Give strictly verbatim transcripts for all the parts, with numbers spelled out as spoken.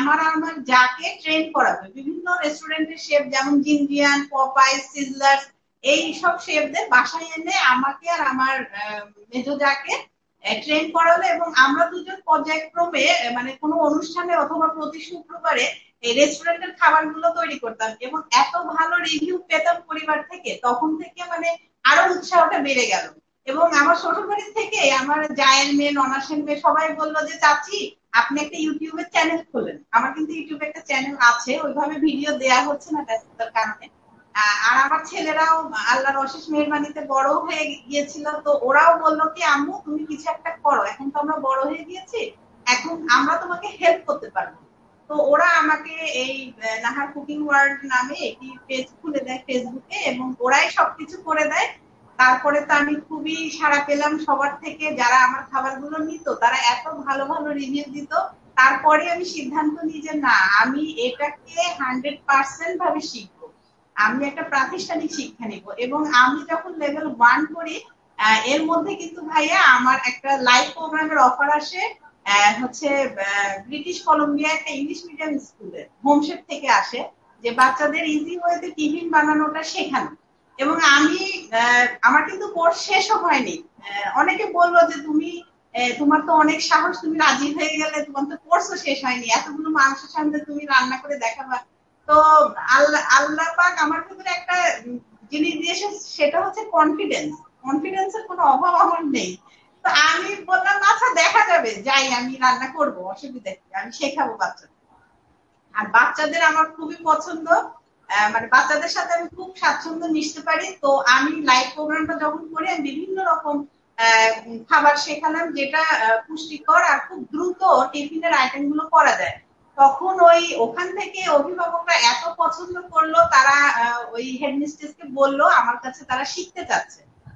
আমার আমার যাকে ট্রেন করাবে বিভিন্ন রেস্টুরেন্টের শেফ যেমন জিঞ্জিয়ান, পপাই, সিজলার্স এই সব শেফদের বাসায় এনে আমাকে আর আমার মেজো যাকে ট্রেন করালো এবং আমরা দুজন পর্যায়ক্রমে মানে কোনো অনুষ্ঠানে অথবা প্রতি শুক্রবারে এই রেস্টুরেন্টের খাবারগুলো তৈরি করতাম এবং এত ভালো রিভিউ পেতাম পরিবার থেকে, তখন থেকে মানে আরো উৎসাহটা বেড়ে গেল। এবং আমার শ্বশুরবাড়ি থেকে আমার জায়ের মেয়ে, ননাসের মেয়ে সবাই বললো যে চাচি আপনি একটা ইউটিউবের চ্যানেল খোলেন। আমার কিন্তু ইউটিউবে একটা চ্যানেল আছে, ওইভাবে ভিডিও দেয়া হচ্ছে না ব্যস্ততার কারণে। আর আমার ছেলেরাও আল্লাহর অশেষ মেহরবানিতে বড় হয়ে গিয়েছিল, তো ওরাও বললো কি আম্মু তুমি কিছু একটা করো, এখন তো আমরা বড় হয়ে গিয়েছি, এখন আমরা তোমাকে হেল্প করতে পারবো। তো ওরা আমাকে এই নাহার কুকিং ওয়ার্ল্ড নামে একটি পেজ খুলে দেয় ফেসবুকে এবং ওরাই সবকিছু করে দেয়। তারপরে তো আমি খুবই সাড়া পেলাম সবার থেকে, যারা আমার খাবারগুলো নিত তারা এত ভালো ভালো রিভিউ দিত। তারপরে আমি সিদ্ধান্ত নিই যে না, আমি এটাকে হান্ড্রেড পার্সেন্ট ভাবে শিখবো, আমি একটা প্রাতিষ্ঠানিক শিক্ষা নিব। এবং আমি যখন লেভেল ওয়ান করি এর মধ্যে কিন্তু ভাইয়া আমার একটা লাইভ প্রোগ্রামের অফার আসে হচ্ছে ব্রিটিশ কলম্বিয়া একটা ইংলিশ মিডিয়াম স্কুলে হোমশেপ থেকে আসে, যে বাচ্চাদের ইজি ওয়েতে টিফিন বানানোটা শেখানো। এবং আমি আমার কিন্তু কোর্স শেষও হয়নি, অনেকে বললো যে তুমি তোমার তো অনেক সাহস, তুমি রাজি হয়ে গেলে, তোমার তো কোর্সও শেষ হয়নি, এতগুলো মানুষের সামনে তুমি রান্না করে দেখাবা। তো আল্লাহ আল্লাহ পাক আমার ভিতরে একটা জিনিস দিয়েছে, সেটা হচ্ছে কনফিডেন্স। কনফিডেন্সের কোনো অভাব আমার নেই। তো আমি বললাম আচ্ছা দেখা যাবে, যাই আমি রান্না করবো, অসুবিধা কি, আমি শেখাবো বাচ্চাদের। আর বাচ্চাদের আমার খুবই পছন্দ, মানে বাচ্চাদের সাথে আমি খুব স্বাচ্ছন্দ্য মিশতে পারি। তো আমি লাইভ প্রোগ্রামটা যখন করি আমি বিভিন্ন রকম খাবার শেখালাম যেটা পুষ্টিকর আর খুব দ্রুত টিফিনের আইটেম গুলো করা যায়। তখন ওই ওখান থেকে অভিভাবকরা এত পছন্দ করলো, তারা ওই হেডমিস্ট্রেসকে বললো আমার কাছে তারা শিখতে চাচ্ছে।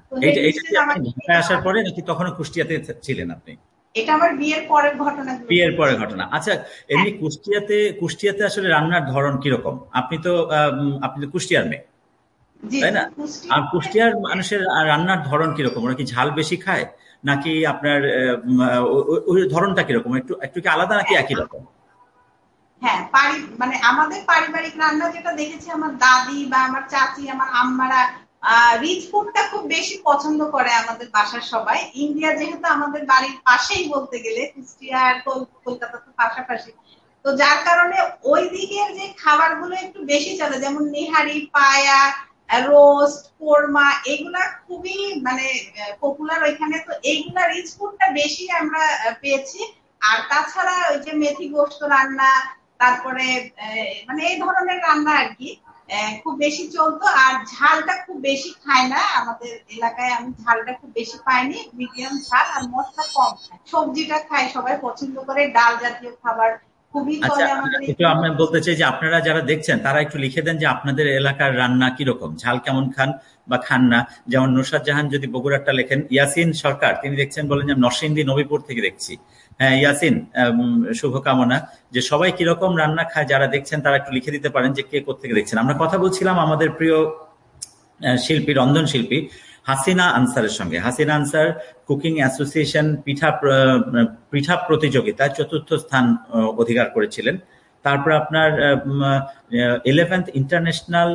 আসার পরে নাকি তখনও কুষ্টিয়াতে ছিলেন আপনি? এটা আমার বিয়ের পরের ঘটনা। বিয়ের পরের ঘটনা। আচ্ছা, এমনি কুষ্টিয়াতে কুষ্টিয়াতে আসলে রান্নার ধরন কিরকম? আপনি তো আপনি তো কুষ্টিয়ার মেয়ে, তাই না? আর কুষ্টিয়ার মানুষের রান্নার ধরন কিরকম? ওরা কি ঝাল বেশি খায় নাকি আপনার ওই ধরনটা কিরকম? একটু একটু কি আলাদা নাকি একই রকম? হ্যাঁ, মানে আমাদের পারিবারিক রান্না যেটা দেখেছি আমার দাদি বা আমার চাচি, আমার আম্মারা রিচ ফুডটা খুব বেশি পছন্দ করে আমাদের বাসার সবাই। ইন্ডিয়া যেহেতু আমাদের বাড়ির পাশেই বলতে গেলে, কুষ্টিয়া আর কলকাতা তো পাশাপাশি, তো যার কারণে ওই দিকের যে খাবারগুলো একটু বেশি চলে, যেমন নিহারি, পায়া, রোস্ট, কোরমা, এগুলা খুবই মানে পপুলার ওইখানে। তো এইগুলা রিচ ফুডটা বেশি আমরা পেয়েছি। আর তাছাড়া ওই যে মেথি গোস্ত রান্না, তারপরে মানে এই ধরনের রান্না আর কি খুব বেশি চলতো। আর ঝালটা খুব বেশি খায় না আমাদের এলাকায়, আমি ঝালটা খুব বেশি পাইনি, মিডিয়াম ঝাল, আর মশলা কম খায়। সবজিটা খায় সবাই পছন্দ করে, ডাল জাতীয় খাবার খুবই চলে আমাদের। একটু আমি বলতে চাই যে আপনারা যারা দেখছেন তারা একটু লিখে দেন যে আপনাদের এলাকার রান্না কিরকম, ঝাল কেমন খান বা খান না। যেমন নুসরাত জাহান যদি বগুড়াটা লেখেন। ইয়াসিন সরকার তিনি দেখছেন, বলেন যে নরসিংদী নবীপুর থেকে দেখছি। হ্যাঁ ইয়াসিন, শুভকামনা। যে সবাই কিরকম রান্না খায় যারা দেখছেন তারা একটু লিখে দিতে পারেন যে কে কোথেকে দেখছেন। আমরা কথা বলছিলাম আমাদের প্রিয় শিল্পী, রন্ধন শিল্পী হাসিনা আনসারের সঙ্গে। হাসিনা আনসার কুকিং অ্যাসোসিয়েশন পিঠা পিঠা প্রতিযোগিতায় চতুর্থ স্থান অধিকার করেছিলেন। তারপর আপনার eleventh international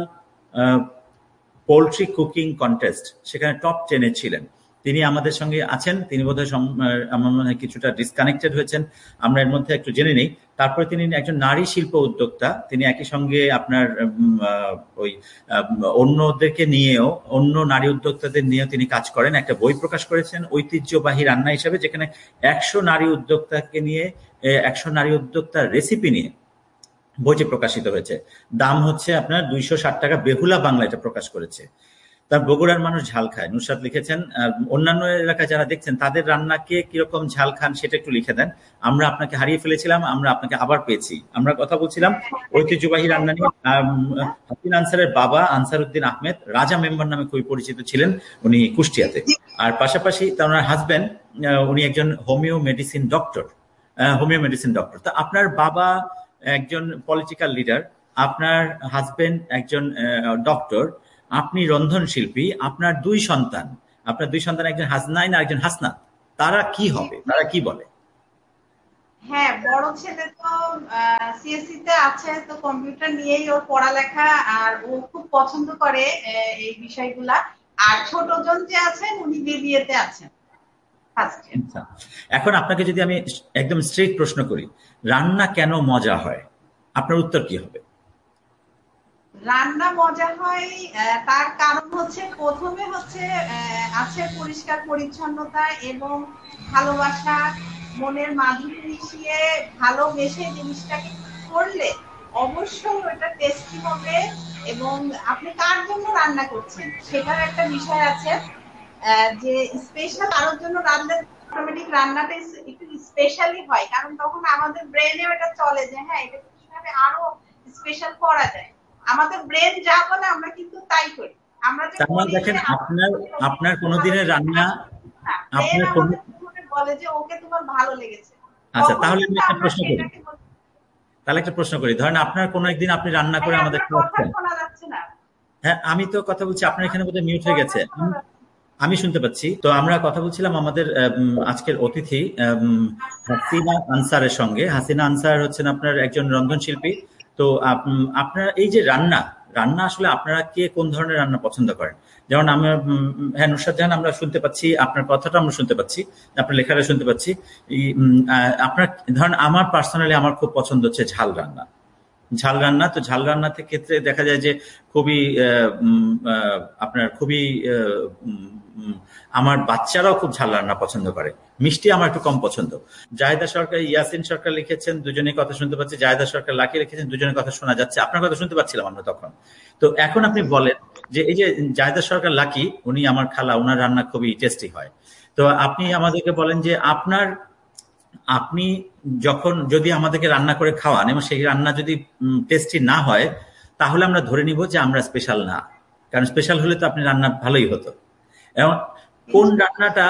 poultry cooking contest, সেখানে টপ টেনে ছিলেন। তিনি আমাদের সঙ্গে আছেন, তিনি বোধহয় আমার মনে হয় কিছুটা ডিসকানেক্টেড হয়েছেন, আমরা এর মধ্যে একটু জেনে নেই। তারপরে তিনি একজন নারী শিল্প উদ্যোক্তা, তিনি একই সঙ্গে আপনার ওই অন্যদেরকে নিয়েও, অন্য নারী উদ্যোক্তাদের নিয়েও তিনি কাজ করেন। একটা বই প্রকাশ করেছেন ঐতিহ্যবাহী রান্না হিসাবে, যেখানে একশো নারী উদ্যোক্তাকে নিয়ে, একশো নারী উদ্যোক্তার রেসিপি নিয়ে বইটি প্রকাশিত হয়েছে। দাম হচ্ছে আপনার দুইশো ষাট টাকা, বেহুলা বাংলা এটা প্রকাশ করেছে। তার বগুড়ার মানুষ ঝাল খায়, নুসরাত লিখেছেন। অন্যান্য এলাকায় যারা দেখছেন তাদের রান্নাকে কিরকম ঝাল খান সেটা একটু লিখে দেন। আমরা আপনাকে হারিয়ে ফেলেছিলাম, আমরা আপনাকে আবার পেয়েছি। আমরা কথা বলছিলাম ঐতিহ্যবাহী রান্না নিয়ে। হাসিনা আনসারের বাবা আনসার উদ্দিন আহমেদ রাজা মেম্বার নামে খুবই পরিচিত ছিলেন, উনি কুষ্টিয়াতে। আর পাশাপাশি তার হাজবেন্ড, উনি একজন homeo medicine doctor, homeo medicine doctor. তা আপনার বাবা একজন পলিটিক্যাল লিডার, আপনার হাজবেন্ড একজন ডক্টর, আপনি রন্ধন শিল্পী, আপনার দুই সন্তান, আপনার দুই সন্তান একজন হাসনাইন আর একজন হাসনাত, তারা কি হবে, তারা কি বলে? হ্যাঁ, বড় ছেলে তো বিএসসি তে আছে, তো কম্পিউটার নিয়েই ওর পড়ালেখা, আর ও খুব পছন্দ করে এই বিষয়গুলা। আর ছোটজন যে আছেন উনি বিবিএ তে আছেন ফার্স্ট ইয়ার। আচ্ছা, এখন আপনাকে যদি আমি একদম স্ট্রেট প্রশ্ন করি, রান্না কেন মজা হয়, আপনার উত্তর কি হবে? রান্না মজা হয় তার কারণ হচ্ছে, প্রথমে হচ্ছে আছে পরিষ্কার পরিচ্ছন্নতা এবং ভালোবাসা, মনের মাধুরী মিশিয়ে ভালোবেসে জিনিসটাকে করলে অবশ্যই ওটা টেস্টি হবে। এবং আপনি কার জন্য রান্না করছেন সেটার একটা বিষয় আছে, যে স্পেশাল কারোর জন্য রান্না, অটোমেটিক রান্নাটা একটু স্পেশালি হয়, কারণ তখন আমাদের ব্রেনে ওটা চলে যে হ্যাঁ এটা কিভাবে আরো স্পেশাল করা যায়। আমাদের ব্রেন যা বলে আমরা কিন্তু তাই করি। আমরা যে বলি দেখেন, যে আপনার আপনার কোনোদিনের রান্না আপনার কোন বলে যে ওকে তোমার ভালো লেগেছে। আচ্ছা, তাহলে আমি একটা প্রশ্ন করি তাহলে একটা প্রশ্ন করি ধরেন আপনার কোনো একদিন আপনি রান্না করে আমাদের খাওয়াচ্ছেন। হ্যাঁ, আমি তো কথা বলছি, আপনার এখানে বোধহয় মিউট হয়ে গেছে। আমি শুনতে পাচ্ছি। তো আমরা কথা বলছিলাম আমাদের আজকের অতিথি হাসিনা আনসারের সঙ্গে। হাসিনা আনসার হচ্ছেন আপনার একজন রন্ধনশিল্পী। তো আপনার এই যে রান্না রান্না আসলে আপনারা কে কোন ধরনের রান্না পছন্দ করেন? যেমন আমরা হ্যাঁ নুসরাত জাহান, আমরা শুনতে পাচ্ছি আপনার কথাটা, আমরা শুনতে পাচ্ছি আপনার লেখাটা শুনতে পাচ্ছি। আপনার ধরেন আমার পার্সোনালি আমার খুব পছন্দ হচ্ছে ঝাল রান্না। ঝাল রান্না তো ঝাল রান্নার ক্ষেত্রে দেখা যায় যে খুবই আপনার খুবই আমার বাচ্চারাও খুব ঝাল রান্না পছন্দ করে। মিষ্টি আমার একটু কম পছন্দ। জাহেদা সরকার, ইয়াসিন সরকার লিখেছেন, দুজনের কথা শুনতে পাচ্ছি। জাহেদা সরকার, লাকি লিখেছেন, দুজনের কথা শোনা যাচ্ছে। আপনার কথা শুনতে পাচ্ছিলাম আমরা তখন। তো এখন আপনি বলেন যে এই যে জাহেদা সরকার লাকি, উনি আমার খালা, ওনার রান্না খুবই টেস্টি হয়। তো আপনি আমাদেরকে বলেন যে আপনার আপনি যখন যদি আমাদেরকে রান্না করে খাওয়ান এবং সেই রান্না যদি টেস্টি না হয়, তাহলে আমরা ধরে নিব যে আমরা স্পেশাল না। কারণ স্পেশাল হলে তো আপনি রান্না ভালোই হতো। এবং কোন রান্নাটা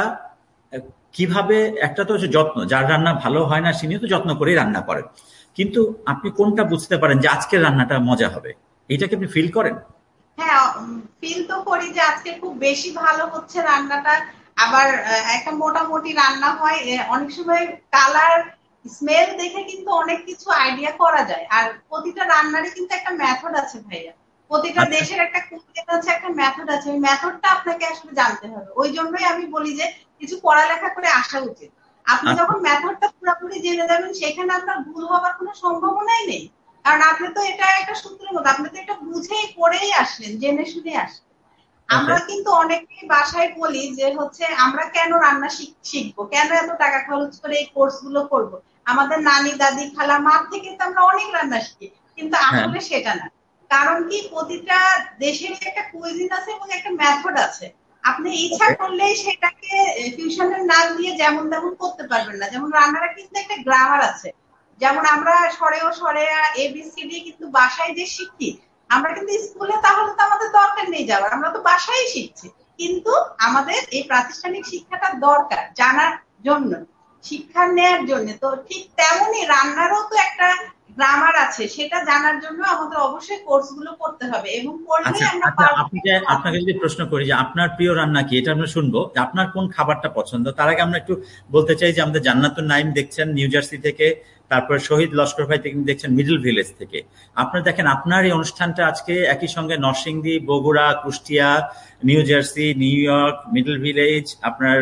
কিভাবে, একটা তো হচ্ছে যত্ন, যার রান্না ভালো হয় না তিনি তো যত্ন করেই রান্না করেন, কিন্তু আপনি কোনটা বুঝতে পারেন যে আজকের রান্নাটা মজা হবে, এটাকে আপনি ফিল করেন? হ্যাঁ, ফিল তো করি যে আজকে খুব বেশি ভালো হচ্ছে রান্নাটা। আবার একটা মোটামুটি রান্না হয়, অনেক সময় কালার স্মেল দেখে কিন্তু অনেক কিছু আইডিয়া করা যায়। আর প্রতিটা রান্নারই কিন্তু একটা মেথড আছে ভাইয়া, প্রতিটা দেশের একটা কুকিং আছে, একটা মেথড আছে, ওই মেথডটা আপনাকে আসলে জানতে হবে। ওই জন্যই আমি বলি যে কিছু পড়ালেখা করে আসা উচিত। আপনি যখন মেথডটা পুরোপুরি জেনে যাবেন সেখানে আপনার ভুল হওয়ার কোনো সম্ভাবনাই নেই, কারণ আপনি তো এটা একটা সূত্রের মতো, আপনি তো এটা বুঝেই পড়েই আসলেন, জেনে শুনে আসলেন। আমরা কিন্তু অনেকেই বাসায় বলি যে হচ্ছে আমরা কেন রান্না শিখবো, কেন এত টাকা খরচ করে এই কোর্স গুলো করবো, আমাদের নানি দাদি খালা মার থেকে তো আমরা অনেক রান্না শিখি। কিন্তু আসলে সেটা না। কারণ কি, প্রতিটা দেশের একটা কুইজিন আছে এবং একটা মেথড আছে। আপনি ইচ্ছা করলেই সেটাকে টিউশনের নাম দিয়ে যেমন তেমন করতে পারবেন না। যেমন রান্নাটা কিন্তু একটা গ্রামার আছে, যেমন আমরা সরেও সরে এবিসিডি কিন্তু বাসায় যে শিখি, আমরা কিন্তু স্কুলে তাহলে তো আমাদের দরকার নেই যাওয়ার, আমরা তো বাসায় শিখছি। কিন্তু আমাদের এই প্রাতিষ্ঠানিক শিক্ষাটা দরকার জানার জন্য, শিক্ষা নেয়ার জন্য। তো ঠিক তেমনই রান্নারও তো একটা গ্রামার আছে, সেটা জানার জন্য আমাদের অবশ্যই কোর্স গুলো করতে হবে। এবং করলেই আমরা আপনাকে যদি প্রশ্ন করি যে আপনার প্রিয় রান্না কি, এটা আমরা শুনবো। আপনার কোন খাবারটা পছন্দ, তার আগে আমরা একটু বলতে চাই যে আমাদের জান্নাতুন নাইম দেখছেন নিউ জার্সি থেকে, তারপর শহীদ লস্কর ভাই থেকে দেখছেন মিডল ভিলেজ থেকে। আপনারা দেখেন আপনার এই অনুষ্ঠানটা আজকে একই সঙ্গে Narsingdi, Bogura, Kushtia, new jersey, new York, middle village, আপনার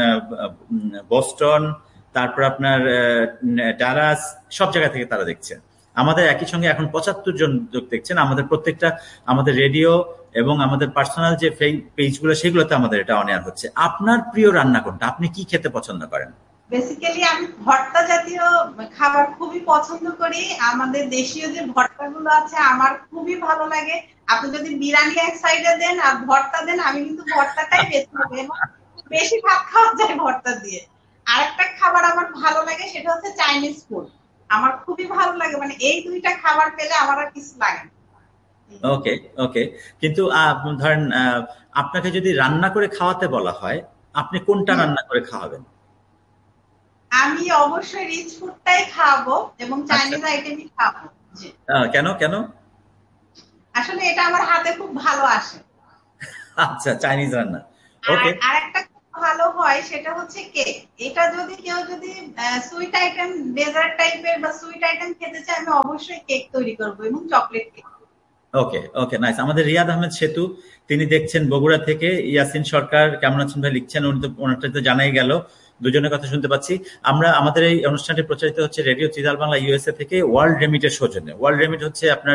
বোস্টন, তারপর আপনার ডালাস, সব জায়গা থেকে তারা দেখছেন আমাদের একই সঙ্গে। এখন পঁচাত্তর জন লোক দেখছেন আমাদের প্রত্যেকটা, আমাদের রেডিও এবং আমাদের পার্সোনাল যে পেজগুলো সেগুলোতে আমাদের এটা অন এয়ার হচ্ছে। আপনার প্রিয় রান্না কোনটা, আপনি কি খেতে পছন্দ করেন? বেসিক্যালি আমি ভর্তা জাতীয় খাবার খুবই পছন্দ করি। আমাদের দেশীয় যে ভর্তাগুলো আছে আমার খুবই ভালো লাগে। আপনি যদি বিরিয়ানি এক সাইডে দেন আর ভর্তা দেন, আমি কিন্তু ভর্তাটাই বেছে নেব, এবং বেশি ভাত খাওয়া যায় ভর্তা দিয়ে। আরেকটা খাবার আমার ভালো লাগে, সেটা হচ্ছে চাইনিজ ফুড, আমার খুবই ভালো লাগে। মানে এই দুইটা খাবার পেলে আমার আর কিছু লাগে না। ওকে ওকে কিন্তু ধরেন আপনাকে যদি রান্না করে খাওয়াতে বলা হয়, আপনি কোনটা রান্না করে খাওয়াবেন? আমি অবশ্যই রিচ ফুডটাই খাওয়াবো এবং চাইনিজ আইটেমই খাওয়াবো। কেন কেন? আসলে এটা আমার হাতে খুব ভালো আসে। আচ্ছা, চাইনিজ রান্না। ওকে। আরেকটা ভালো হয় সেটা হচ্ছে কেক। এটা যদি কেউ যদি সুইট আইটেম, ডেজার্ট টাইপের বা সুইট আইটেম খেতে চায়, আমি অবশ্যই কেক তৈরি করবো, এবং চকলেট কেক। ওকে ওকে নাইস। আমাদের রিয়াদ আহমেদ সেতু, তিনি দেখছেন বগুড়া থেকে। ইয়াসিন সরকার কেমন আছেন ভাই লিখছেন, উনি তো ওনারটা তো জানাই গেল, দুজনের কথা শুনতে পাচ্ছি আমরা। আমাদের এই অনুষ্ঠানটি প্রচারিত হচ্ছে রেডিও চিরাল বাংলা ইউএসএ থেকে ওয়ার্ল্ড রেমিটের সৌজন্যে। ওয়ার্ল্ড রেমিট হচ্ছে আপনার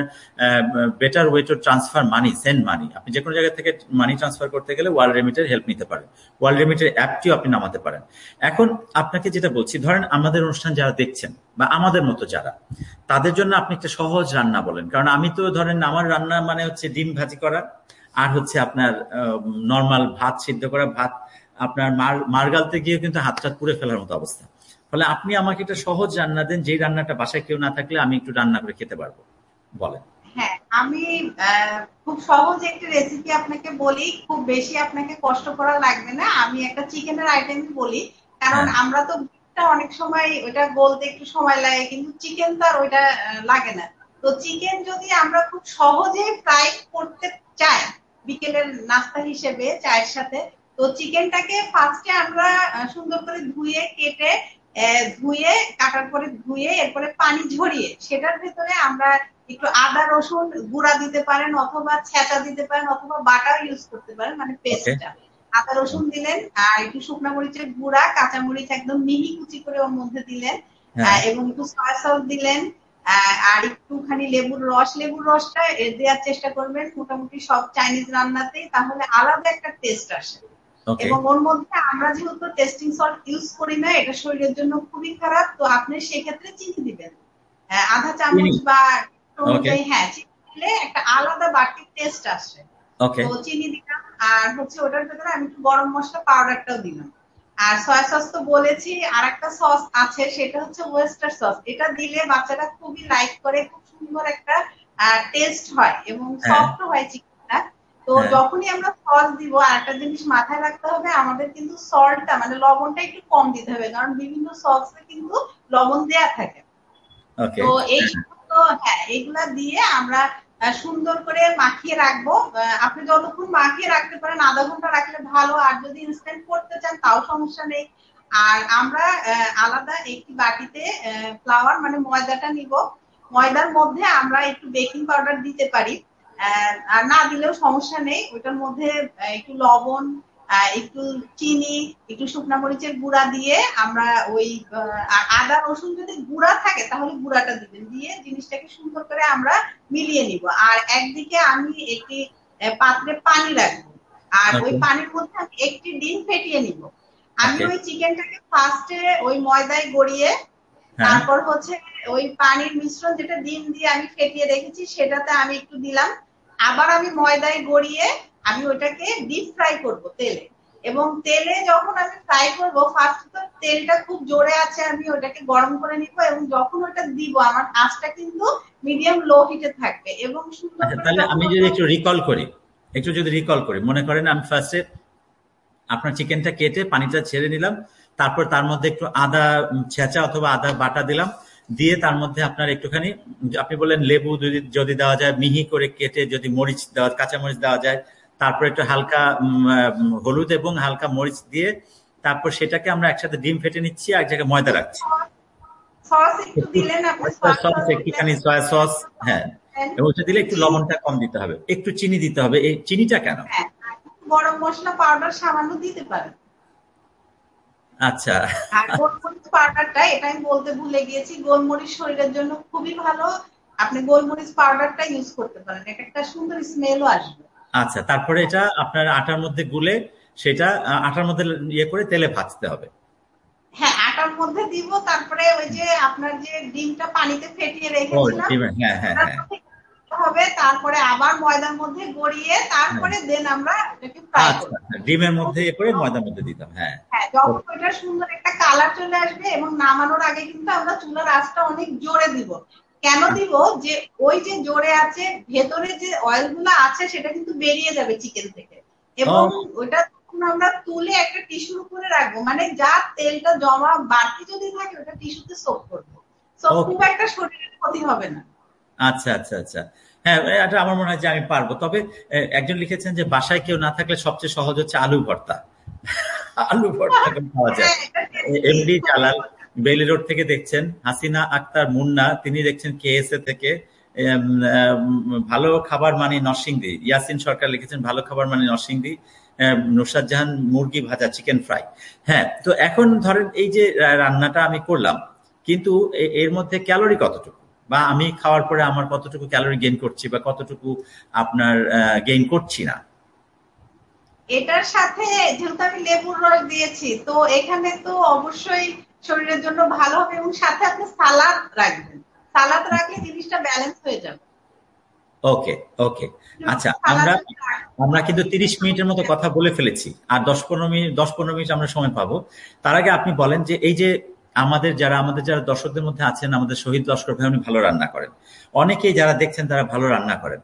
better way to transfer money, send money. আপনি যে কোনো জায়গা থেকে মানি ট্রান্সফার করতে গেলে ওয়ার্ল্ড রেমিটের হেল্প নিতে পারেন। ওয়ার্ল্ড রেমিটের অ্যাপটিও আপনি নামাতে পারেন। এখন আপনাকে যেটা বলছি, ধরেন আমাদের অনুষ্ঠান যারা দেখছেন বা আমাদের মতো যারা, তাদের জন্য আপনি একটা সহজ রান্না বলেন। কারণ আমি তো ধরেন আমার রান্না মানে হচ্ছে ডিম ভাজি করা, আর হচ্ছে আপনার নর্মাল ভাত সিদ্ধ করা, ভাত আপনার মার মার গালতে গিয়ে কিন্তু হাত টাত পুড়ে ফেলার মতো অবস্থা। ফলে আপনি আমাকে একটা সহজ রান্না দেন, যেই রান্নাটা বাসায় কেউ না থাকলে আমি একটু রান্না করে খেতে পারবো, বলেন। হ্যাঁ, আমি খুব সহজ একটা রেসিপি আপনাকে বলি, খুব বেশি আপনাকে কষ্ট করা লাগবে না। আমি একটা চিকেনের আইটেম বলি, কারণ হ্যাঁ আমরা তো অনেক সময় ওইটা বলতে একটু সময় লাগে, কিন্তু চিকেন তো আর ওইটা লাগে না। তো চিকেন যদি আমরা খুব সহজে ফ্রাই করতে চাই বিকেলের নাস্তা হিসেবে চায়ের সাথে, তো চিকেনটাকে ফার্স্টে আমরা সুন্দর করে ধুয়ে কেটে, ধুয়ে কাটার পরে ধুয়ে এরপরে পানি ঝরিয়ে সেটার ভেতরে আমরা একটু আদা রসুন গুঁড়া দিতে পারেন, অথবা ছেঁচা দিতে পারেন, অথবা বাটার ইউজ করতে পারেন, মানে পেস্টটা। আদা রসুন দিলেন, আর একটু শুকনো মরিচের গুঁড়া, কাঁচা মরিচ একদম মিহি কুচি করে ওর মধ্যে দিলেন, এবং একটু সয়া সস দিলেন, আর একটুখানি লেবুর রস। লেবুর রসটা দেওয়ার চেষ্টা করবেন মোটামুটি সব চাইনিজ রান্নাতেই, তাহলে আলাদা একটা টেস্ট আসে। এবং ওর মধ্যে আমরা যেহেতু টেস্টিং সল্ট ইউজ করি না, এটা শরীরের জন্য খুবই খারাপ, তো আপনি সেক্ষেত্রে চিনি দিবেন আধা চামচ বা অনুযায়ী। হ্যাঁ, চিনি দিলে একটা আলাদা বাড়তি টেস্ট আসে। তো চিনি দিলাম, আর হচ্ছে ওটার ভেতরে আমি একটু গরম মশলা পাউডারটাও দিলাম। আর সয়া সস তো বলেছি, আর একটা সস আছে সেটা হচ্ছে ওয়েস্টার সস। এটা দিলে বাচ্চারা খুবই লাইক করে, খুব সুন্দর একটা টেস্ট হয় এবং সফট হয় চিকেনটা। তো যখনই আমরা সস দিব, আর একটা জিনিস মাথায় রাখতে হবে, আমাদের কিন্তু সল্টটা মানে লবণটা একটু কম দিতে হবে, কারণ বিভিন্ন সসে কিন্তু লবণ দেয়া থাকে। তো এই সমস্ত, হ্যাঁ, এগুলা দিয়ে আমরা সুন্দর করে মাখিয়ে রাখবো। আপনি যতক্ষণ মাখিয়ে রাখতে পারেন, আধা ঘন্টা রাখলে ভালো, আর যদি ইনস্ট্যান্ট করতে চান তাও সমস্যা নেই। আর আমরা আলাদা একটি বাটিতে ফ্লাওয়ার মানে ময়দাটা নিব, ময়দার মধ্যে আমরা একটু বেকিং পাউডার দিতে পারি, আর না দিলেও সমস্যা নেই। ওইটার মধ্যে একটু লবণ, একটু চিনি, একটু শুকনা মরিচের গুঁড়া দিয়ে আমরা ওই আদা রসুন যদি গুঁড়া থাকে তাহলে গুঁড়াটা দিবেন, দিয়ে জিনিসটাকে সুন্দর করে আমরা মিলিয়ে নিব। আর একদিকে আমি একটি পাত্রে পানি রাখবো, আর ওই পানির মধ্যে আমি একটি ডিম ফেটিয়ে নিব। আমি ওই চিকেনটাকে ফার্স্টে ওই ময়দায় গড়িয়ে, তারপর হচ্ছে ওই পানির মিশ্রণ যেটা ডিম দিয়ে আমি ফেটিয়ে রেখেছি সেটাতে আমি একটু দিলাম, আবার আমি ময়দায় গড়িয়ে আমি ওটাকে ডিপ ফ্রাই করব তেলে। এবং তেলে যখন আমি ফ্রাই করব, ফার্স্ট তো তেলটা খুব জোরে আছে, আমি ওটাকে গরম করে নিব, এবং যখন ওটা দিব আমার আঁচটা কিন্তু মিডিয়াম লো হিটে থাকবে। এবং সুন্দর করে, তাহলে আমি যদি একটু রিকল করি, একটু যদি রিকল করি, মনে করেন আমি ফার্স্টে আপনার চিকেনটা কেটে পানিটা ছেড়ে নিলাম, তারপর তার মধ্যে একটু আদা ছেঁচা অথবা আদা বাটা দিলাম, দিয়ে তার মধ্যে আপনার একটুখানি আপনি বললেন লেবু যদি যদি দেওয়া যায়, মিহি করে কেটে যদি মরিচ দেওয়া, কাঁচা মরিচ দেওয়া যায়, তারপর একটু হালকা হলুদ এবং হালকা মরিচ দিয়ে, তারপর সেটাকে আমরা একসাথে ডিম ফেটে নিচ্ছি, আর এক জায়গায় ময়দা রাখছি। একটুখানি সয়া সস, হ্যাঁ, এবং ওটা দিলে একটু লবণটা কম দিতে হবে, একটু চিনি দিতে হবে। এই চিনিটা কেন? গরম মশলা পাউডার সামান্য দিতে পারেন। আচ্ছা, আর গোলমরিচ পাউডারটা, এটা আমি বলতে ভুলে গিয়েছি, গোলমরিচ শরীরের জন্য খুবই ভালো, আপনি গোলমরিচ পাউডারটা ইউজ করতে পারেন, এটা একটা সুন্দর স্মেলও আসবে। আচ্ছা, তারপরে এটা আপনার আটার মধ্যে গুলে সেটা আটার মধ্যে ইয়ে করে তেলে ভাজতে হবে। হ্যাঁ, আটার মধ্যে দিব, তারপরে ওই যে আপনার যে ডিমটা পানিতে ফেটিয়ে রেখেছিলাম, হ্যাঁ হ্যাঁ হ্যাঁ হবে, তারপরে আবার ময়দার মধ্যে গড়িয়ে, তারপরে দেন আমরা এটাকে ফ্রাই করব। ডিমের মধ্যে ইয়ে করে ময়দার মধ্যে দিতাম। হ্যাঁ হ্যাঁ, যখন এটা সুন্দর একটা কালার চলে আসবে, এবং নামানোর আগে কিন্তু আমরা চুলার আঁচটা অনেক জোরে দিব। কেন দিব? যে ওই যে জোরে আছে, ভেতরে যে অয়েল গুলো আছে সেটা কিন্তু বেরিয়ে যাবে চিকেন থেকে, এবং ওইটা আমরা তুলে একটা টিস্যুর উপরে রাখবো, মানে যা তেলটা জমা বাড়তি যদি থাকে ওটা টিস্যুতে সোক করবো, সো খুব একটা শরীরের ক্ষতি হবে না। আচ্ছা আচ্ছা আচ্ছা, হ্যাঁ, এটা আমার মনে হয় যে আমি পারবো। তবে একজন লিখেছেন যে বাসায় কেউ না থাকলে সবচেয়ে সহজ হচ্ছে আলু ভর্তা। আলু ভর্তা করে খাওয়া যায়। এমডি জালাল বেইলি রোড থেকে দেখছেন, হাসিনা আক্তার মুন্না তিনি দেখছেন কেএসএ থেকে, ভালো খাবার মানে নরসিংদী, ইয়াসিন সরকার লিখেছেন ভালো খাবার মানে নরসিংদী, নুসরাত জাহান মুরগি ভাজা চিকেন ফ্রাই। হ্যাঁ, তো এখন ধরেন এই যে রান্নাটা আমি করলাম, কিন্তু এর মধ্যে ক্যালোরি কতটুকু, বা আমি খাওয়ার পরে আমার কতটুকু ক্যালোরি গেইন করছি বা কতটুকু আপনার গেইন করছি না? এটার সাথে যেহেতু আমি লেবুর রস দিয়েছি, তো এখানে তো অবশ্যই শরীরের জন্য ভালো হবে, এবং সাথে আপনি সালাদ রাখবেন। সালাদ রাখলে জিনিসটা ব্যালেন্স হয়ে যাবে। ওকে ওকে আচ্ছা, আমরা আমরা কিন্তু তিরিশ মিনিটের মতো কথা বলে ফেলেছি, আর দশ পনেরো মিনিট দশ পনেরো মিনিট আমরা সময় পাবো। তার আগে আপনি বলেন যে এই যে আমাদের যারা আমাদের যারা দর্শকদের মধ্যে আছেন, আমাদের শহীদ লস্কর ভাই উনি ভালো রান্না করেন, অনেকেই যারা দেখছেন তারা ভালো রান্না করেন।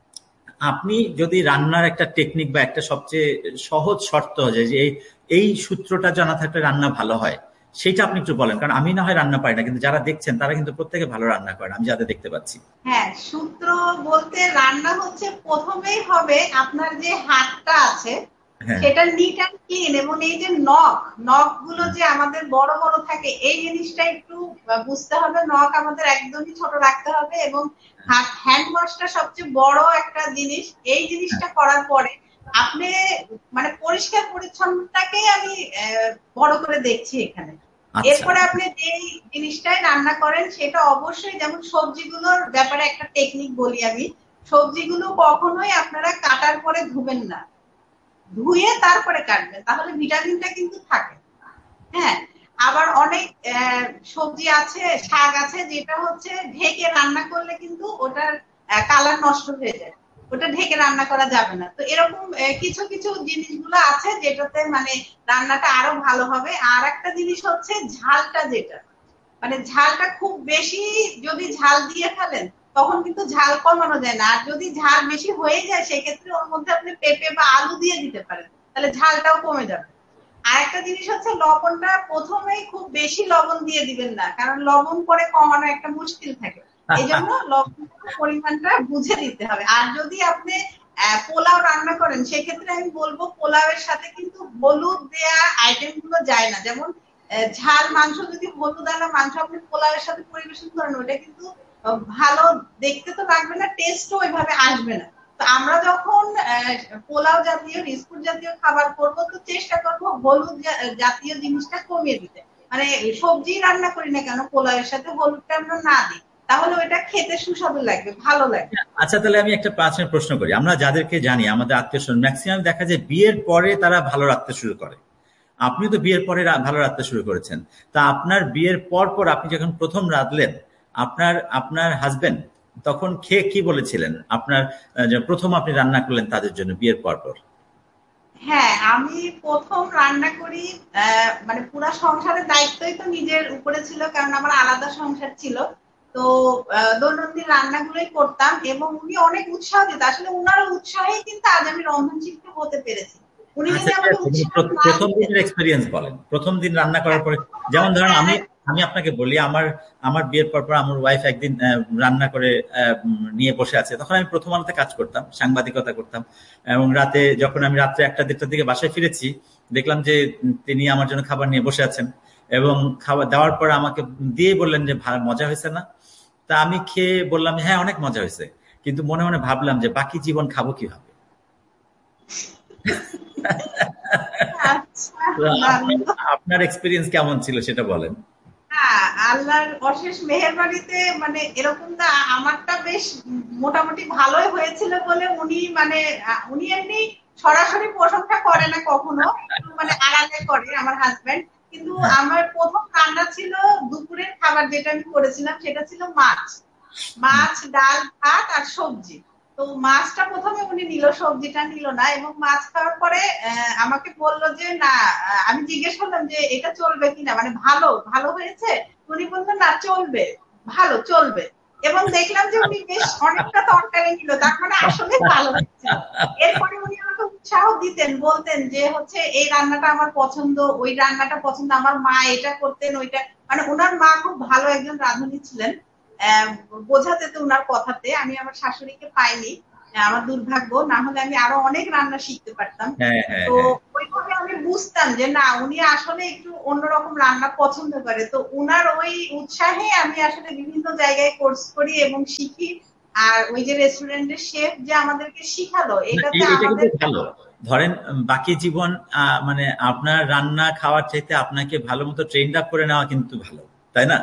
আপনি যদি রান্নার একটা টেকনিক বা একটা সবচেয়ে সহজ শর্ত যে এই সূত্রটা জানা থাকলে রান্না ভালো হয়, সেটা আপনি একটু বলেন। কারণ আমি না হয় রান্না পারি না, কিন্তু যারা দেখছেন তারা কিন্তু প্রত্যেকে ভালো রান্না করেন, আমি যাদের দেখতে পাচ্ছি। হ্যাঁ, সূত্র বলতে রান্না হচ্ছে প্রথমেই হবে আপনার যে হাতটা আছে সেটা নিট অ্যান্ড ক্লিন, এবং এই যে নখ নখ গুলো যে আমাদের বড় বড় থাকে এই জিনিসটা একটু বুঝতে হবে। নখ আমাদের একদমই ছোট রাখতে হবে, এবং হাত হ্যান্ড ওয়াশটা সবচেয়ে বড় একটা জিনিস। এই জিনিসটা করার পরে আপনি মানে পরিষ্কার পরিচ্ছন্নতাকেই আমি বড় করে দেখছি এখানে। এরপরে আপনি যেই জিনিসটাই রান্না করেন সেটা অবশ্যই, যেমন সবজিগুলোর ব্যাপারে একটা টেকনিক বলি আমি, সবজিগুলো কখনোই আপনারা কাটার পরে ধুবেন না, ধুয়ে তারপরে কাটবেন, তাহলে ভিটামিনটা কিন্তু থাকে। হ্যাঁ, আবার অনেক সবজি আছে, শাক আছে যেটা হচ্ছে ঢেকে রান্না করলে কিন্তু ওটার কালার নষ্ট হয়ে যায়, ওটা ঢেকে রান্না করা যাবে না। তো এরকম কিছু কিছু জিনিসগুলো আছে যেটাতে মানে রান্নাটা আরো ভালো হবে। আর একটা জিনিস হচ্ছে ঝালটা, যেটা মানে ঝালটা খুব বেশি যদি ঝাল দিয়ে ফেলেন তখন কিন্তু ঝাল কমানো যায় না, আর যদি ঝাল বেশি হয়ে যায় সেক্ষেত্রে ওর মধ্যে আপনি পেঁপে বা আলু দিয়ে দিতে পারেন, তাহলে ঝালটাও কমে যাবে। আর একটা জিনিস হচ্ছে লবণটা প্রথমেই খুব বেশি লবণ দিয়ে দিবেন না, কারণ লবণ করে কমানো একটা মুশকিল থাকে, এই জন্য লবণের পরিমাণটা বুঝে দিতে হবে। আর যদি আপনি পোলাও রান্না করেন সেক্ষেত্রে আমি বলবো পোলাওয়ের সাথে কিন্তু হলুদ দেয়া আইটেম গুলো যায় না। যেমন ঝাল মাংস, যদি হলুদ আলা মাংস আপনি পোলাওয়ের সাথে পরিবেশন করেন ওটা কিন্তু ভালো দেখতে তো লাগবে না, টেস্টও ওইভাবে আসবে না। তো আমরা যখন পোলাও জাতীয় বিস্কুট জাতীয় খাবার করবো তো চেষ্টা করবো হলুদ জাতীয় জিনিসটা কমিয়ে দিতে, মানে সবজি রান্না করি না কেন পোলাওয়ের সাথে হলুদটা আমরা না দিই, তাহলে ওটা খেতে সুস্বাদু লাগবে, ভালো লাগবে। আচ্ছা, তাহলে আমি একটা পাঁচ মিনিট প্রশ্ন করি। আমরা যাদেরকে জানি আমাদের আত্মীয় স্বজন ম্যাক্সিমাম দেখা যায় বিয়ের পরে তারা ভালো রাখতে শুরু করে, আপনি তো বিয়ের পরে ভালো রাখতে শুরু করেছেন, তা আপনার বিয়ের পর পর আপনি যখন প্রথম রাঁধলেন আপনার আপনার হাজবেন্ড তখন খেয়ে কি বলেছিলেন আপনার প্রথম আপনি রান্না করলেন তাদের জন্য বিয়ের পর পর? হ্যাঁ, আমি প্রথম রান্না করি মানে পুরো সংসারের দায়িত্বই তো নিজের উপরে ছিল, কারণ আমার আলাদা সংসার ছিল, তো দৈনন্দিন রান্নাগুলোই করতাম, এবং উনি অনেক উৎসাহ দিত। আসলে উনার উৎসাহেই কিন্তু আজ আমি রন্ধন শিক্ষক হতে পেরেছি। উনি যদি আমাকে উৎসাহ প্রথম দিনের এক্সপেরিয়েন্স বলেন, প্রথম দিন রান্না করার পরে। যেমন ধরেন আমি আমি আপনাকে বলি, আমার আমার বিয়ের পর পর আমার ওয়াইফ একদিন রান্না করে নিয়ে বসে আছে, তখন আমি প্রথম আলোতে কাজ করতাম, সাংবাদিকতা করতাম, এবং রাতে যখন আমি রাত্রে একটা দেড়টার দিকে বাসায় ফিরেছি দেখলাম যে তিনি আমার জন্য খাবার নিয়ে বসে আছেন, এবং খাবার দেওয়ার পর আমাকে দিয়ে বললেন যে মজা হয়েছে না? তা আমি খেয়ে বললাম হ্যাঁ অনেক মজা হয়েছে, কিন্তু মনে মনে ভাবলাম যে বাকি জীবন খাবো কিভাবে। আপনার এক্সপেরিয়েন্স কেমন ছিল সেটা বলেন। হ্যাঁ, আল্লাহর অশেষ মেহেরবানিতে মানে এরকম না, আমারটা বেশ মোটামুটি ভালোই হয়েছিল বলে উনি মানে উনি এমনি সরাসরি প্রশংসা করে না কখনো, মানে আড়ালে করে আমার হাজবেন্ড। কিন্তু আমার প্রথম রান্না ছিল দুপুরের খাবার যেটা আমি করেছিলাম সেটা ছিল মাছ মাছ ডাল ভাত আর সবজি। তো মাছটা প্রথমে উনি নিল, সবজিটা নিল না, এবং মাছ খাওয়ার পরে আমাকে বললো যে না, আমি জিজ্ঞেস করলাম যে এটা চলবে কিনা, মানে ভালো ভালো হয়েছে? উনি বললেন না চলবে, ভালো চলবে, এবং দেখলাম যে উনি বেশ অনেকটা তরকারি নিল, তার মানে আসলে ভালো হচ্ছে। এরপরে উনি আমাকে উৎসাহ দিতেন, বলতেন যে হচ্ছে এই রান্নাটা আমার পছন্দ, ওই রান্নাটা পছন্দ, আমার মা এটা করতেন ওইটা, মানে ওনার মা খুব ভালো একজন রাঁধুনি ছিলেন, বোঝা যেত উনার কথাতে। আমি আমার শাশুড়িকে পাইনি, আমার দুর্ভাগ্য, না হলে আমি আরো অনেক রান্না শিখতে পারতাম। হ্যাঁ হ্যাঁ তো হ্যাঁ ওইভাবে আমি বুঝতাম যে না, উনি আসলে একটু অন্যরকম রান্না পছন্দ করে। তো উনার ওই উৎসাহে আমি আসলে বিভিন্ন জায়গায় কোর্স করি এবং শিখি। আর ওই যে রেস্টুরেন্টের শেফ যে আমাদেরকে শিখালো, না, এটাতে এ- এটা আমাদের কিন্তু ভালো। ধরেন উম, বাকি জীবন আহ, মানে আপনার রান্না খাওয়ার চাইতে আপনাকে ভালো মতো ট্রেন আপ করে নেওয়া কিন্তু ভালো, তাই না?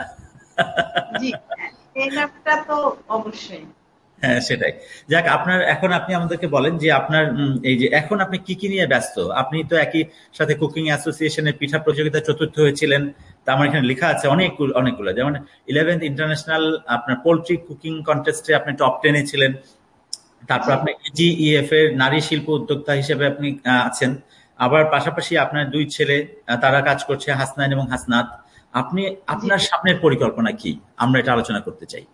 জি, এই টা তো অবশ্যই। হ্যাঁ, সেটাই। যাক, আপনার এখন আপনি আমাদেরকে বলেন যে আপনার উম, এই যে এখন আপনি কি কি নিয়ে ব্যস্ত? আপনি তো একই সাথে কুকিং অ্যাসোসিয়েশনের পিঠা প্রতিযোগিতা চতুর্থ হয়েছিলেন। তা আমার এখানে লেখা আছে অনেক অনেকগুলো, যেমন ইলেভেন্থ ইন্টারন্যাশনাল আপনার পোল্ট্রি কুকিং কন্টেস্টে আপনি টপ টেনে ছিলেন। তারপর জি আপনি ইজিইএফ এর নারী শিল্প উদ্যোক্তা হিসেবে আপনি আহ, আছেন। আবার পাশাপাশি আপনার দুই ছেলে, আহ, তারা কাজ করছে, হাসনাইন এবং হাসনাত। আপনি জি আপনার সামনের পরিকল্পনা কি, আমরা এটা আলোচনা করতে চাই।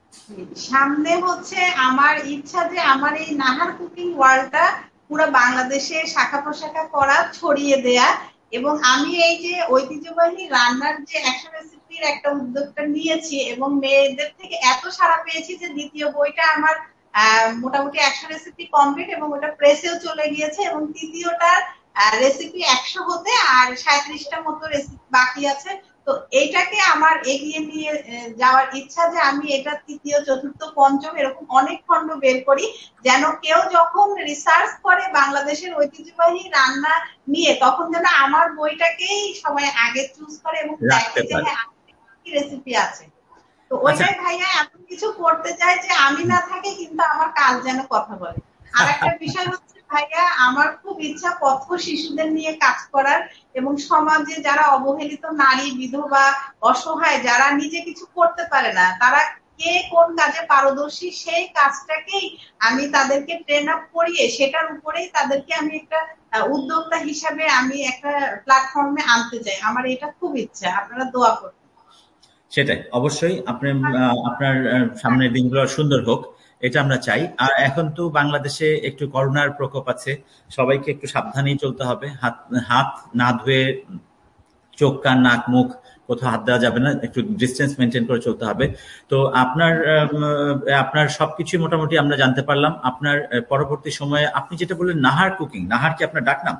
সামনে হচ্ছে আমার ইচ্ছা যে আমার এই নাহার কুকিং ওয়ার্ল্ডটা পুরো বাংলাদেশে শাখা প্রশাখা করা, ছড়িয়ে দেয়া। এবং আমি এই যে ঐতিহ্যবাহী রান্নার যে একশো রেসিপির একটা উদ্যোগটা নিয়েছি এবং মেয়েদের থেকে এত সাড়া পেয়েছি যে দ্বিতীয় বইটা আমার আহ মোটামুটি একশো রেসিপি কমপ্লিট এবং ওটা প্রেসেও চলে গিয়েছে, এবং তৃতীয়টার রেসিপি একশো হতে আর সাঁত্রিশটা মতো রেসিপি বাকি আছে। তো এইটাকে আমার এগিয়ে নিয়ে যাওয়ার ইচ্ছা যে আমি এটা তৃতীয় চতুর্থ পঞ্চম এরকম অনেক খণ্ড বের করি, যেন কেউ যখন রিসার্চ করে বাংলাদেশের ঐতিহ্যবাহী রান্না নিয়ে তখন যেন আমার বইটাকেই সবাই আগে চুজ করে এবং দেখে যে হ্যাঁ কি রেসিপি আছে। তো ওইটাই ভাইয়া এত কিছু করতে চাই যে আমি না থাকি কিন্তু আমার কাজ যেন কথা বলে। আর একটা বিষয় হচ্ছে ভাইয়া, আমার খুব ইচ্ছা পথ শিশুদের নিয়ে কাজ করার এবং সমাজে যারা অবহেলিত নারী, বিধবা, অসহায়, যারা নিজে কিছু করতে পারে না, তারা কে কোন কাজে পারদর্শী সেই কাজটাকেই আমি তাদেরকে ট্রেন আপ করিয়ে সেটার উপরেই তাদেরকে আমি একটা উদ্যোক্তা হিসাবে আমি একটা প্ল্যাটফর্মে আনতে চাই। আমার এটা খুব ইচ্ছা, আপনারা দোয়া করবেন। সেটাই, অবশ্যই আপনি আপনার সামনের দিনগুলো সুন্দর হোক, এটা আমরা চাই। আর এখন তো বাংলাদেশে একটু করোনার প্রকোপ আছে, সবাইকে একটু সাবধানেই চলতে হবে। হাত হাত না ধুয়ে, চোখ কান নাক মুখ কোথাও হাত দেওয়া যাবে না, একটু ডিস্টেন্স মেনটেন করে চলতে হবে। তো আপনার আপনার সবকিছু মোটামুটি আমরা জানতে পারলাম। আপনার পরবর্তী সময়ে আপনি যেটা বললেন নাহার কুকিং, নাহার কি আপনার ডাকনাম?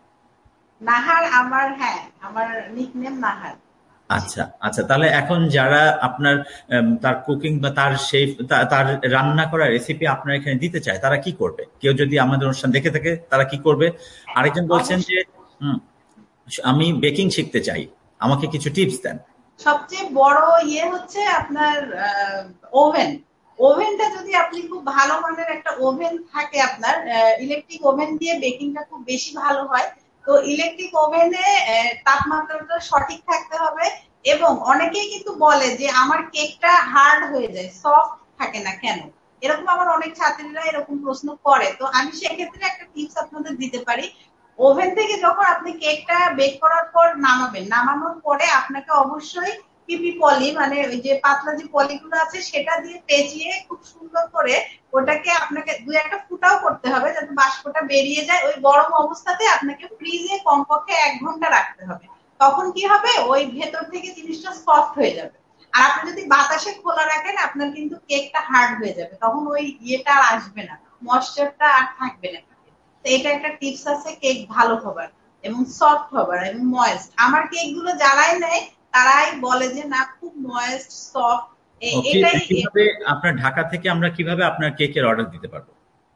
নাহার আমার, হ্যাঁ আমার নিকনেম নাহার। আচ্ছা আচ্ছা, তাহলে এখন যারা আপনার তার কুকিং বা তার সেই তার রান্না করা রেসিপি আপনার এখানে দিতে চায়, তারা কি করবে? কেউ যদি আমাদের অনুষ্ঠান দেখে থাকে তারা কি করবে? আরেকজন বলছেন যে হুম আমি বেকিং শিখতে চাই, আমাকে কিছু টিপস দেন। সবচেয়ে বড় ইয়ে হচ্ছে আপনার ওভেন। ওভেনটা যদি আপনি খুব ভালো মানের একটা ওভেন থাকে, আপনার ইলেকট্রিক ওভেন দিয়ে বেকিংটা খুব বেশি ভালো হয়। তো ইলেকট্রিক ওভেনে তাপমাত্রাটা সঠিক থাকতে হবে। এবং অনেকেই কিন্তু বলে যে আমার কেকটা হার্ড হয়ে যায়, সফট থাকে না কেন, এরকম আমার অনেক ছাত্রীরা এরকম প্রশ্ন করে। তো আমি সেক্ষেত্রে একটা টিপস আপনাদের দিতে পারি। ওভেন থেকে যখন আপনি কেকটা বেক করার পর নামাবেন, নামানোর পরে আপনাকে অবশ্যই পিপি পলি, মানে ওই যে পাতলা যে পলিগুলো আছে সেটা দিয়ে পেঁচিয়ে খুব সুন্দর করে ওটাকে আপনাকে দুই একটা ফুটাও করতে হবে যাতে বাষ্পটা বেরিয়ে যায়। ওই গরম অবস্থাতে আপনাকে ফ্রিজে কমপক্ষে এক ঘন্টা রাখতে হবে। তখন কি হবে, ওই ভেতর থেকে জিনিসটা সফট হয়ে যাবে। আর আপনি যদি বাতাসে খোলা রাখেন আপনার কিন্তু কেকটা হার্ড হয়ে যাবে, তখন ওই ইয়েটা আর আসবে না, ময়েশ্চারটা আর থাকবে না। তো এটা একটা টিপস আছে কেক ভালো হবার এবং সফট হবার এবং ময়েস্ট। আমার কেক গুলো যারাই নেয় তারাই বলে যে না খুব ময়েস্ট, সফট। এটাই কিভাবে আপনার ঢাকা থেকে আমরা কিভাবে আপনার কেকের অর্ডার দিতে পারবো?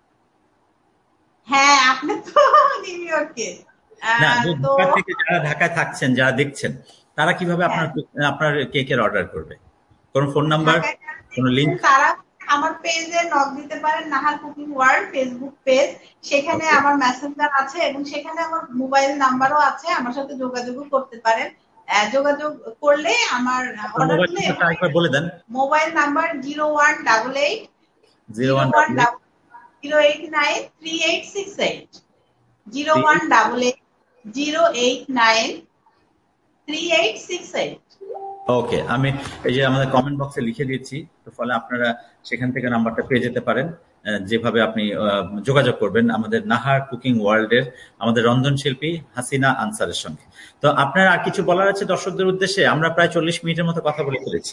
হ্যাঁ, আপনি তো নিউ ইয়র্কে, না, ঢাকা থেকে যারা ঢাকায় থাকছেন, যারা দেখছেন, তারা কিভাবে আপনার আপনার কেকের অর্ডার করবে? কোন ফোন নাম্বার, কোন লিংক? তারা আমার পেজে নক দিতে পারেন, Nahar cooking world Facebook page. সেখানে আমার মেসেঞ্জার আছে এবং সেখানে আমার মোবাইল নাম্বারও আছে, আমার সাথে যোগাযোগও করতে পারেন। যোগাযোগ করলে আমার অর্ডার দিলে বলে দেন। Mobile number zero one double eight zero one zero eight nine three eight six eight zero one double eight zero eight nine three eight six eight. ওকে, আমি এই যে আমাদের কমেন্ট বক্সে লিখে দিচ্ছি, তো ফলে আপনারা সেখান থেকে নাম্বারটা পেয়ে যেতে পারেন। যেভাবে আপনি যোগাযোগ করবেন আমাদের নাহার কুকিং ওয়ার্ল্ডের আমাদের রন্ধনশিল্পী হাসিনা আনসারের সঙ্গে। তো আপনার আর কিছু বলার আছে দর্শকদের উদ্দেশ্যে? আমরা প্রায় চল্লিশ মিনিটের মতো কথা বলে ফেলেছি।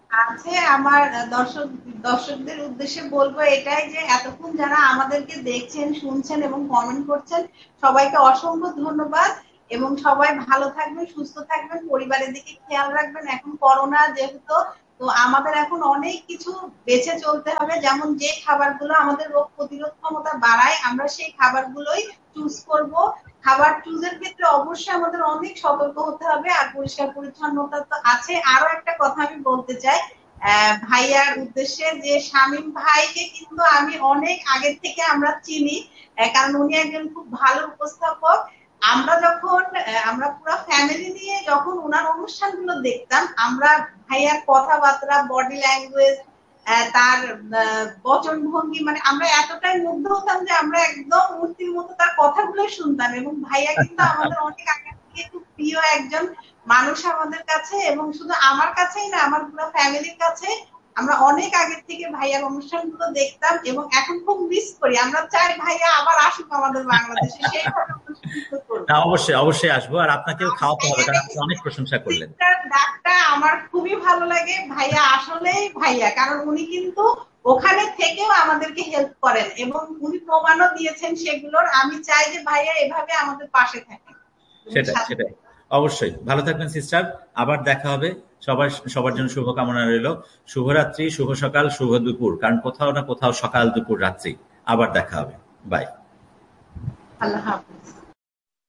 আছে আমার দর্শক দর্শকদের উদ্দেশ্যে বলবো এটাই যে এতক্ষণ যারা আমাদেরকে দেখছেন, শুনছেন এবং কমেন্ট করছেন, সবাইকে অসংখ্য ধন্যবাদ। এবং সবাই ভালো থাকবেন, সুস্থ থাকবেন, পরিবারের দিকে খেয়াল রাখবেন। এখন করোনা যেহেতু, তো আমাদের এখন অনেক কিছু বেঁচে চলতে হবে। যেমন যে খাবারগুলো আমাদের রোগ প্রতিরোধ ক্ষমতা বাড়ায়, আমরা সেই খাবারগুলোই চুজ করব। খাবার চুজের ক্ষেত্রে অবশ্যই আমাদের অনেক সতর্ক হতে হবে। আর পরিষ্কার পরিচ্ছন্নতা তো আছে। আরো একটা কথা আমি বলতে চাই আহ ভাইয়ার উদ্দেশ্যে, যে শামীম ভাইকে কিন্তু আমি অনেক আগের থেকে আমরা চিনি, কারণ উনি একজন খুব ভালো উপস্থাপক। আমরা যখন আমরা পুরো ফ্যামিলি নিয়ে যখন ওনার অনুষ্ঠানগুলো দেখতাম, আমরা ভাইয়ার কথাবার্তা, বডি ল্যাঙ্গুয়েজ, তার বচন ভঙ্গি, মানে আমরা এতটাই মুগ্ধ হতাম যে আমরা একদম মূর্তির মতো তার কথাগুলো শুনতাম। এবং ভাইয়া কিন্তু আমাদের অনেক আগে থেকে খুব প্রিয় একজন মানুষ আমাদের কাছে, এবং শুধু আমার কাছেই না, আমার পুরো ফ্যামিলির কাছে। আমরা অনেক আগের থেকে ভাইয়ার অনুষ্ঠানগুলো দেখতাম এবং এখন খুব মিস করি। আমরা চাই ভাইয়া আবার আসুক আমাদের বাংলাদেশে, সেইভাবে অনুষ্ঠানগুলো করবো। অবশ্যই অবশ্যই আসবো, আর আপনাকেও খাওয়াতে হবে, কারণ আপনি অনেক প্রশংসা করলেন। ডাকটা আমার খুবই ভালো লাগে। ভাইয়া আসলেই ভাইয়া, কারণ উনি কিন্তু ওখানে থেকেও আমাদেরকে হেল্প করেন এবং উনি প্রমাণও দিয়েছেন সেগুলোর। আমি চাই যে ভাইয়া এভাবে আমাদের পাশে থাকেন। সেটাই সেটাই অবশ্যই। ভালো থাকবেন সিস্টার, আবার দেখা হবে। সবার সবার জন্য শুভকামনা রইল। শুভরাত্রি, শুভ সকাল, শুভ দুপুর, কারণ কোথাও না কোথাও সকাল দুপুর রাত্রি। আবার দেখা হবে। বাই। আল্লাহ হাফেজ।